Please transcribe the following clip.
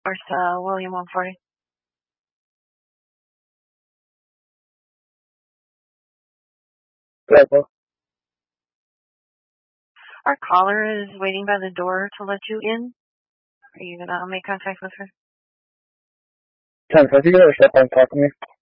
Where's William 140? Bravo. Our caller is waiting by the door to let you in. Are you gonna make contact with her? 10 you got a shut down, talk to me.